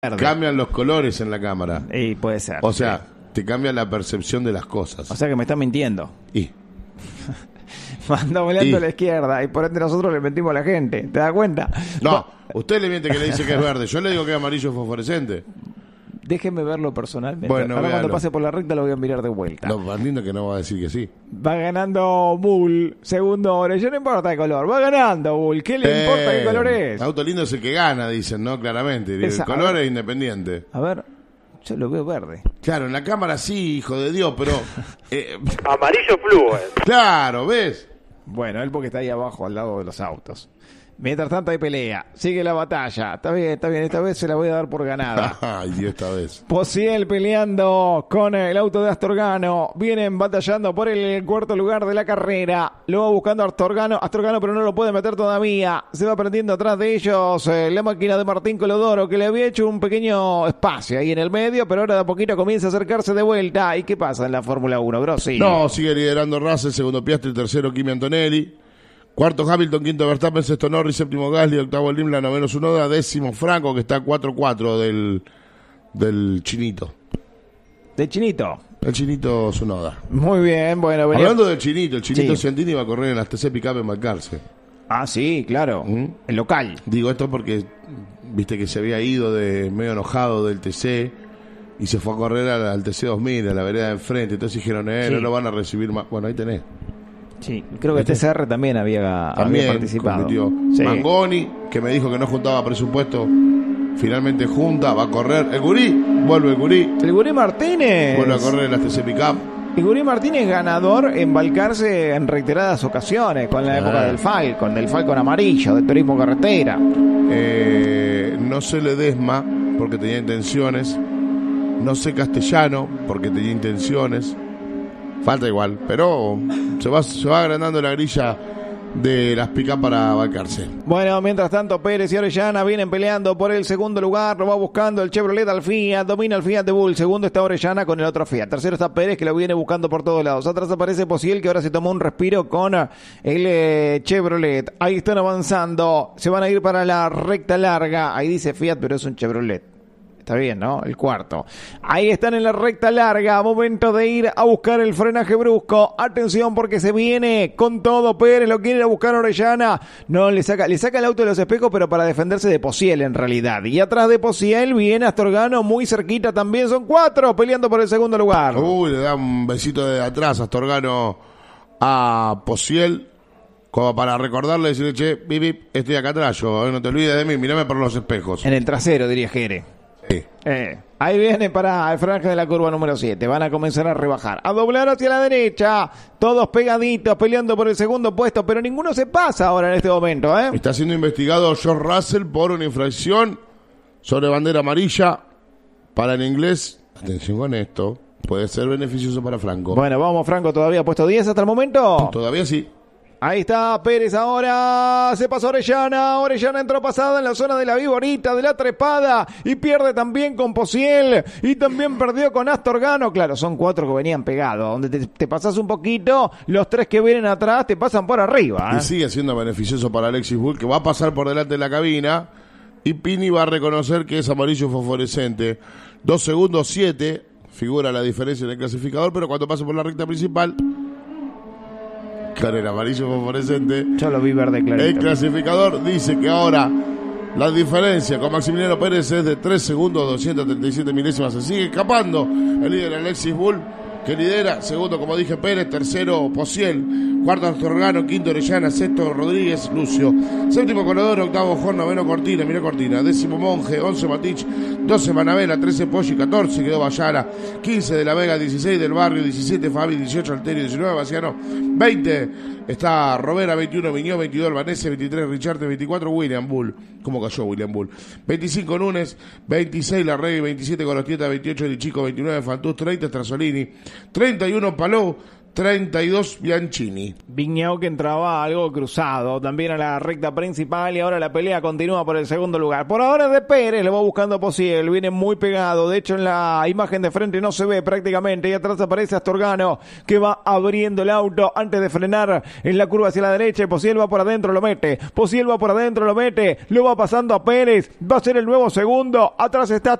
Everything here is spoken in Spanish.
cambian los colores en la cámara. Y puede ser. O sea, te cambia la percepción de las cosas. O sea que me está mintiendo. Y Manda volando a la izquierda y por ende nosotros le mentimos a la gente. ¿Te das cuenta? no, usted le miente que le dice que es verde. Yo le digo que es amarillo fosforescente. Déjeme verlo personalmente. Bueno, ahora véalo. cuando pase por la recta lo voy a mirar de vuelta. Lo más lindo es que no va a decir que sí. Va ganando Bull, segundo Orellana, no importa el color, va ganando Bull, ¿qué le importa qué color es? Auto lindo es el que gana, dicen, ¿no? Claramente. El color es independiente. A ver, yo lo veo verde. Claro, en la cámara sí, hijo de Dios, pero... Amarillo fluo. Claro, ¿ves? Bueno, él porque está ahí abajo al lado de los autos. Mientras tanto hay pelea, sigue la batalla. Está bien, esta vez se la voy a dar por ganada. Ay, Dios, esta vez. Posiel peleando con el auto de Astorgano. Vienen batallando por el cuarto lugar de la carrera. Lo va buscando Astorgano, pero no lo puede meter todavía. Se va perdiendo atrás de ellos la máquina de Martín Colodoro, que le había hecho un pequeño espacio ahí en el medio, pero ahora de a poquito comienza a acercarse de vuelta. ¿Y qué pasa en la Fórmula 1, Grossi? No, sigue liderando Russell, segundo Piastri, tercero Kimi Antonelli. Cuarto Hamilton, quinto Verstappen, sexto Norris, séptimo Gasly, octavo Limla, noveno Tsunoda, décimo Franco, que está 4-4 del chinito. ¿De Chinito? El chinito Tsunoda. Muy bien, bueno. Venía... Hablando del chinito, el chinito Sí. Ciantini va a correr en las TC Pickup en Balcarce. Ah, sí, claro. El local. Digo esto porque, viste que se había ido medio enojado del TC y se fue a correr al TC 2000, a la vereda de enfrente. Entonces dijeron, Sí. no lo van a recibir más. Bueno, ahí tenés. Sí, creo que TCR también había participado. Compitió. Sí. Mangoni, que me dijo que no juntaba presupuesto, finalmente junta, va a correr. El Gurí, vuelve el Gurí, El Gurí Martínez. vuelve a correr en las TC Pickup. El Gurí Martínez ganador en Balcarce en reiteradas ocasiones, con la época del Falcon amarillo, de turismo carretera. No sé Ledesma, porque tenía intenciones. No sé Castellano, porque tenía intenciones. Falta igual, pero se va agrandando la grilla de las picas para Balcarce. Bueno, mientras tanto Pérez y Orellana vienen peleando por el segundo lugar, lo va buscando el Chevrolet al Fiat, domina el Fiat de Bull, segundo está Orellana con el otro Fiat, tercero está Pérez que lo viene buscando por todos lados, atrás aparece Posiel que ahora se tomó un respiro con el Chevrolet, ahí están avanzando, se van a ir para la recta larga, ahí dice Fiat pero es un Chevrolet. Está bien, ¿no? El cuarto. Ahí están en la recta larga. Momento de ir a buscar el frenaje brusco. Atención porque se viene con todo. Pérez lo quiere ir a buscar Orellana. No, le saca el auto de los espejos, pero para defenderse de Posiel en realidad. Y atrás de Posiel viene Astorgano muy cerquita también. Son 4 peleando por el segundo lugar. Le da un besito de atrás a Astorgano a Posiel. Como para recordarle, decirle, che, bip, estoy acá atrás. Yo, no te olvides de mí, mirame por los espejos. En el trasero, diría Jere. Sí. Ahí viene para el franje de la curva número 7. Van a comenzar a rebajar, a doblar hacia la derecha. Todos pegaditos, peleando por el segundo puesto, pero ninguno se pasa ahora en este momento, ¿eh? Está siendo investigado George Russell por una infracción sobre bandera amarilla para el inglés. Atención con esto, puede ser beneficioso para Franco. Bueno, vamos, Franco, todavía puesto 10 hasta el momento. Todavía sí. Ahí está Pérez ahora, se pasó Orellana entró pasada en la zona de la viborita, de la trepada, y pierde también con Posiel, y también perdió con Astorgano, claro, son 4 que venían pegados, donde te pasas un poquito, los 3 que vienen atrás te pasan por arriba. Y sigue siendo beneficioso para Alexis Bull, que va a pasar por delante de la cabina, y Pini va a reconocer que es amarillo fosforescente. 2 segundos 7, figura la diferencia en el clasificador, pero cuando pase por la recta principal... Claro, el amarillo fosforescente. Yo lo vi verde clarito. El clasificador dice que ahora la diferencia con Maximiliano Pérez es de 3 segundos 237 milésimas. Se sigue escapando el líder Alexis Bull, que lidera. Segundo, como dije, Pérez. Tercero, Posiel. Cuarto, Astorgano. Quinto, Orellana. Sexto, Rodríguez, Lucio. Séptimo, Colodoro. Octavo, Jorge. Noveno, Cortina. Mirá Cortina. Décimo, Monge. 11, Matich. 12, Manabela. 13, Poggi. 14, quedó Bayara. 15, De la Vega. 16, Del Barrio. 17, Fabi. 18, Alterio. 19, Baciano. 20, está Robera. 21, Viñó. 22, Albanese. 23, Richarte. 24, William Bull. ¿Cómo cayó William Bull? 25, Núñez. 26, Larregui. 27, Gorostieta. 28, Di Chico. 29, Fantús. 30, Strasolini. 31, Palou. 32 Bianchini. Viñao que entraba algo cruzado también a la recta principal y ahora la pelea continúa por el segundo lugar. Por ahora de Pérez, lo va buscando Posiel, viene muy pegado, de hecho en la imagen de frente no se ve prácticamente y atrás aparece Astorgano que va abriendo el auto antes de frenar en la curva hacia la derecha y Posiel va por adentro, lo mete, Posiel va por adentro, lo mete, lo va pasando a Pérez, va a ser el nuevo segundo, atrás está